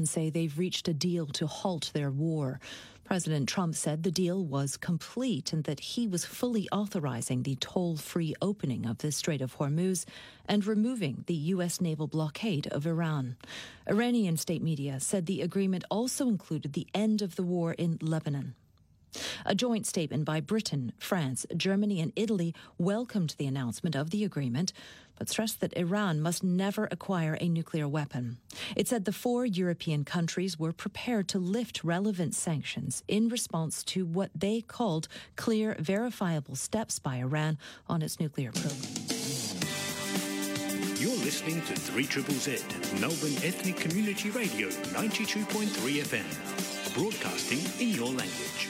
say they've reached a deal to halt their war. President Trump said the deal was complete and that he was fully authorizing the toll-free opening of the Strait of Hormuz and removing the U.S. naval blockade of Iran. Iranian state media said the agreement also included the end of the war in Lebanon. A joint statement by Britain, France, Germany and Italy welcomed the announcement of the agreement, but stressed that Iran must never acquire a nuclear weapon. It said the 4 European countries were prepared to lift relevant sanctions in response to what they called clear, verifiable steps by Iran on its nuclear program. You're listening to 3ZZZ, Melbourne Ethnic Community Radio, 92.3 FM, broadcasting in your language.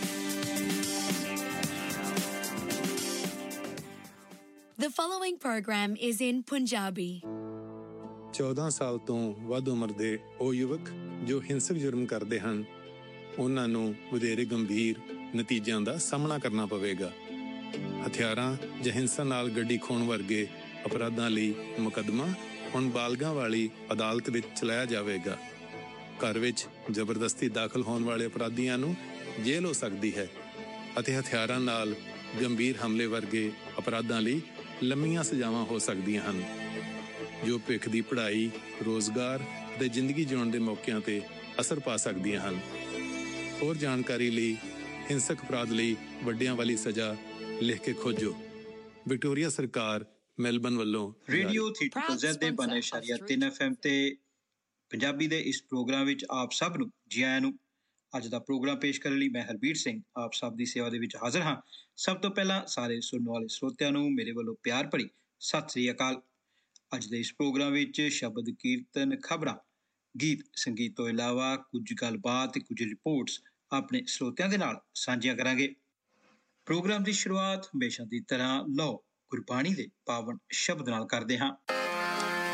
The following program is in Punjabi. 14 ਸਾਲ ਤੋਂ ਵੱਧ ਉਮਰ ਦੇ ਉਹ ਯੁਵਕ ਜੋ ਹਿੰਸਕ ਜੁਰਮ ਕਰਦੇ ਹਨ ਉਹਨਾਂ ਨੂੰ ਵਧੇਰੇ ਗੰਭੀਰ ਨਤੀਜਿਆਂ ਦਾ ਸਾਹਮਣਾ ਕਰਨਾ ਪਵੇਗਾ। ਹਥਿਆਰਾਂ ਜਾਂ ਹਿੰਸਾ ਨਾਲ ਗੱਡੀ ਖੋਹਣ ਵਰਗੇ ਅਪਰਾਧਾਂ ਲਈ ਮੁਕੱਦਮਾ ਹੁਣ ਬਾਲਗਾਂ ਵਾਲੀ ਅਦਾਲਤ ਵਿੱਚ ਚਲਾਇਆ ਜਾਵੇਗਾ। ਘਰ ਵਿੱਚ ਜ਼ਬਰਦਸਤੀ ਦਾਖਲ ਹੋਣ ਵਾਲੇ ਅਪਰਾਧੀਆਂ ਨੂੰ ਜੇਲ੍ਹ ਹੋ ਸਕਦੀ ਹੈ ਅਤੇ ਹਥਿਆਰਾਂ ਨਾਲ ਗੰਭੀਰ ਹਮਲੇ ਵਰਗੇ ਅਪਰਾਧਾਂ ਲਈ ਲੰਮੀਆਂ ਸਜ਼ਾਵਾਂ ਹੋ ਸਕਦੀਆਂ ਹਨ ਜੋ ਭਵਿੱਖ ਦੀ ਪੜ੍ਹਾਈ, ਰੋਜ਼ਗਾਰ ਅਤੇ ਜ਼ਿੰਦਗੀ ਜਿਉਣ ਦੇ ਮੌਕਿਆਂ ਤੇ ਅਸਰ ਪਾ ਸਕਦੀਆਂ ਹਨ। ਹੋਰ ਜਾਣਕਾਰੀ ਲਈ ਹਿੰਸਕ ਅਪਰਾਧ ਲਈ ਵੱਡਿਆਂ ਵਾਲੀ ਸਜ਼ਾ ਲਿਖ ਕੇ ਖੋਜੋ। ਵਿਕਟੋਰੀਆ ਸਰਕਾਰ ਮੈਲਬਨ ਵੱਲੋਂ ਰੇਡੀਓ 3ZZ ਦੇ 1.3 FM ਤੇ ਪੰਜਾਬੀ ਦੇ ਇਸ ਪ੍ਰੋਗਰਾਮ ਵਿੱਚ ਆਪ ਸਭ ਨੂੰ ਜੀ ਆਇਆਂ ਨੂੰ। ਅੱਜ ਦਾ ਪ੍ਰੋਗਰਾਮ ਪੇਸ਼ ਕਰਨ ਲਈ ਮੈਂ ਹਰਬੀਰ ਸਿੰਘ ਆਪ ਸਭ ਦੀ ਸੇਵਾ ਦੇ ਵਿੱਚ ਹਾਜ਼ਰ ਹਾਂ। ਸਭ ਤੋਂ ਪਹਿਲਾਂ ਸਾਰੇ ਸੁਣਨ ਵਾਲੇ ਸਰੋਤਿਆਂ ਨੂੰ ਮੇਰੇ ਵੱਲੋਂ ਪਿਆਰ ਭਰੀ ਸਤਿ ਸ੍ਰੀ ਅਕਾਲ। ਅੱਜ ਦੇ ਇਸ ਪ੍ਰੋਗਰਾਮ ਵਿੱਚ ਸ਼ਬਦ ਕੀਰਤਨ, ਖਬਰਾਂ, ਗੀਤ ਸੰਗੀਤ ਤੋਂ ਇਲਾਵਾ ਕੁਝ ਗੱਲਬਾਤ ਤੇ ਕੁਝ ਰਿਪੋਰਟਸ ਆਪਣੇ ਸਰੋਤਿਆਂ ਦੇ ਨਾਲ ਸਾਂਝੀਆਂ ਕਰਾਂਗੇ। ਪ੍ਰੋਗਰਾਮ ਦੀ ਸ਼ੁਰੂਆਤ ਹਮੇਸ਼ਾ ਦੀ ਤਰ੍ਹਾਂ ਲਓ ਗੁਰਬਾਣੀ ਦੇ ਪਾਵਨ ਸ਼ਬਦ ਨਾਲ ਕਰਦੇ ਹਾਂ।